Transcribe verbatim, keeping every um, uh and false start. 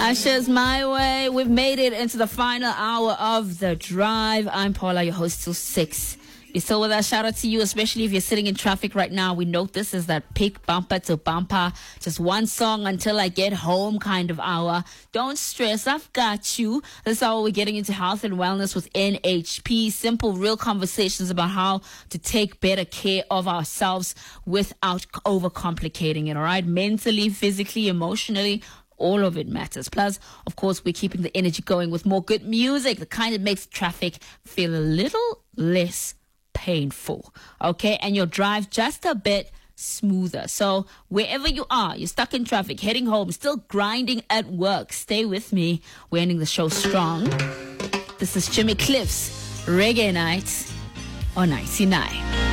Ashes my way. We've made it into the final hour of the drive. I'm Paula, your host till six. You're still with us. Shout out to you, especially if you're sitting in traffic right now. We note this is that pick bumper to bumper, just one song until I get home kind of hour. Don't stress, I've got you. This hour we're getting into health and wellness with N H P. Simple, real conversations about how to take better care of ourselves without overcomplicating it, all right? Mentally, physically, emotionally, all of it matters. Plus, of course, we're keeping the energy going with more good music, the kind that makes traffic feel a little less painful, okay, and your drive just a bit smoother. So wherever you are, you're stuck in traffic, heading home, still grinding at work, stay with me. We're ending the show strong. This is Jimmy Cliff's Reggae Night on ninety-nine.